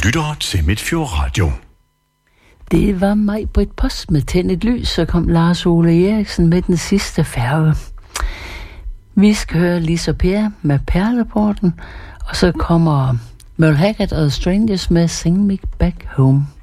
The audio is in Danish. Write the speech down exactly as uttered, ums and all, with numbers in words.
lytter til Midtfjord Radio. Det var mig, Britt Post med Tænd et lys, så kom Lars Ole Eriksen med den sidste færge. Vi skal høre Lisa Per med Perleporten, og så kommer Merle Haggard og Strangers med Sing Me Back Home.